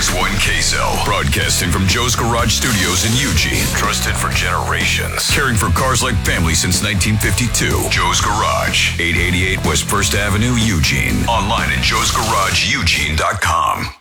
is one K-Cell, broadcasting from Joe's Garage Studios in Eugene. Trusted for generations. Caring for cars like family since 1952. Joe's Garage, 888 West 1st Avenue, Eugene. Online at joesgarageeugene.com.